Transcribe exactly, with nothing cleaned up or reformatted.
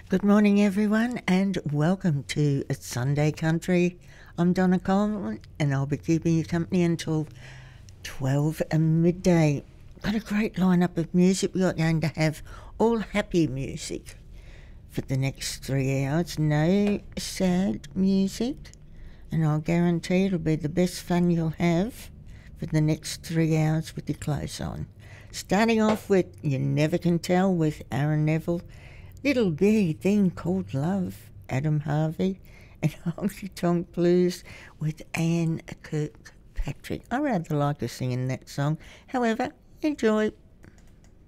Good morning, everyone, and welcome to It's Sunday Country. I'm Donna Coleman, and I'll be keeping you company until twelve midday. Got a great lineup of music. We are going to have all happy music for the next three hours. No sad music, and I'll guarantee it'll be the best fun you'll have for the next three hours with your clothes on. Starting off with You Never Can Tell with Aaron Neville, Little Bitty Thing Called Love, Adam Harvey, and Honky Tonk Blues with Anne Kirkpatrick. I rather like her singing that song. However, enjoy.